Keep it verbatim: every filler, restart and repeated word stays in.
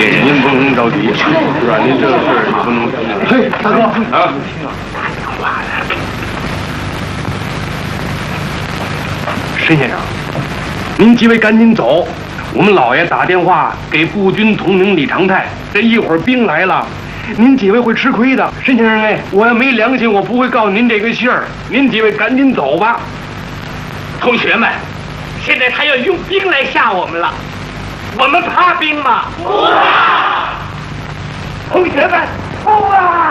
先生，您不能着急，是吧？您这个事儿也不能。 嘿，大哥啊！ 沈先生，您几位赶紧走，我们老爷打电话给步军统领李长泰，这一会儿兵来了，您几位会吃亏的。沈先生哎，我要没良心，我不会告诉您这个信儿。您几位赶紧走吧。 同学们，现在他要用兵来吓我们了，我们怕兵吗？不怕。同学们，冲啊！